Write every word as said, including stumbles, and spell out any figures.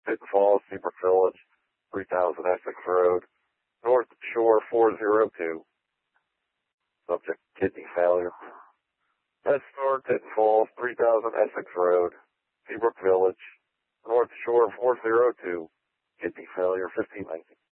Pitton Falls, Seabrook Village, three thousand Essex Road, North Shore four oh two. Subject, kidney failure. Estor, Pitton Falls, three thousand Essex Road, Seabrook Village, North Shore four oh two. Kidney failure, fifteen nineteen.